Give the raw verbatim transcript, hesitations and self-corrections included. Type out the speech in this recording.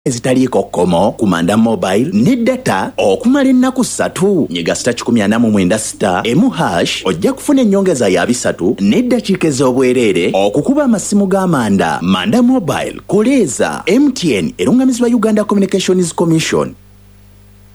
ezitaliiko kkomo ku Manda Mobile ne data okumala ennaku ssatu. Nyiga star kikumi ana mu mwenda star emu hash ojja kufuna ennyongeza ya bisatu n'eddakiika ez'obwereere okukuba amasimu ga Manda. Manda Mobile koleeza M T N erungamizibwa Uganda Communications Commission.